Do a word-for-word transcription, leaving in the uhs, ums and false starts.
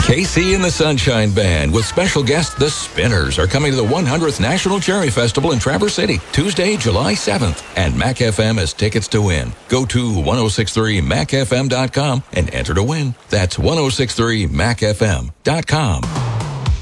Casey and the Sunshine Band with special guest The Spinners are coming to the one hundredth National Cherry Festival in Traverse City, Tuesday, July seventh. And Mac F M has tickets to win. Go to ten sixty-three mac f m dot com and enter to win. That's ten sixty-three mac f m dot com.